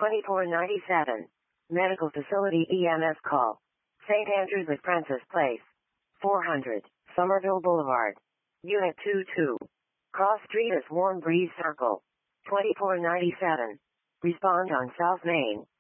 2497. Medical Facility EMS call. St. Andrews at Francis Place. 400. Somerville Boulevard. Unit 22. Cross Street at Warm Breeze Circle. 2497. Respond on South Main.